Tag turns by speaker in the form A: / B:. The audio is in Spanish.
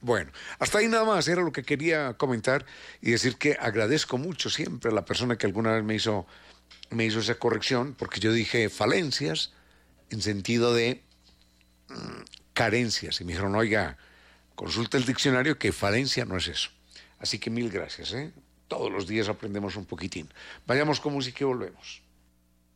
A: Bueno, hasta ahí nada más, era lo que quería comentar y decir que agradezco mucho siempre a la persona que alguna vez me hizo esa corrección, porque yo dije falencias en sentido de carencias. Y me dijeron, oiga, consulta el diccionario que falencia no es eso. Así que mil gracias, ¿eh? Todos los días aprendemos un poquitín. Vayamos con música y volvemos.